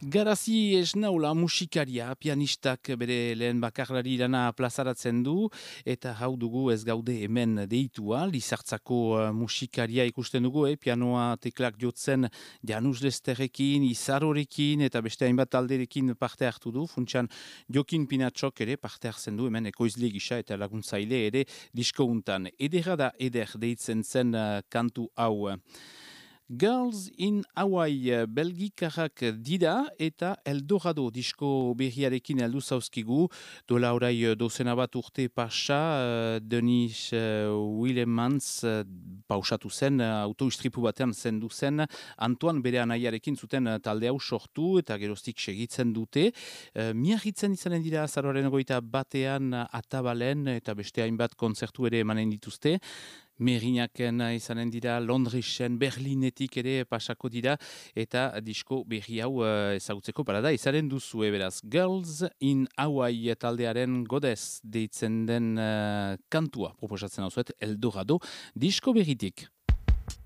Garazi esnaula musikaria, pianistak bere lehen bakarlari lana plazaratzen du, eta hau dugu ez gaude hemen deitua, Lizartzako musikaria ikusten dugu, pianoa teklak jotzen Janus Lesterrekin, Izarorekin, eta beste hainbat talderekin parte hartu du, funtsan Jokin Pinatsok ere parte hartzen du, hemen ekoizle gisa eta laguntzaile ere disko untan. Edera da eder deitzen zen kantu hau. Girls in Hawaii belgikarrak dira eta Eldorado disko berriarekin heldu zauzkigu. Dola orai dozena bat urte pasa, Denis Willemans pausatu zen, autoistripu batean zendu zen, Antoine bere anaiarekin zuten talde hau sortu eta geroztik segitzen dute. Miarritzen izanen dira azaroaren goita batean Atabalen eta beste hainbat kontzertu ere emanen dituzte. Merinaken izanen dira, Londresen, Berlinetik ere pasako dira, eta disko berri hau ezagutzeko parada izanen duzu beraz. Girls in Hawaii taldearen godez deitzen den kantua proposatzen hau zuet, Eldorado, disko berritik.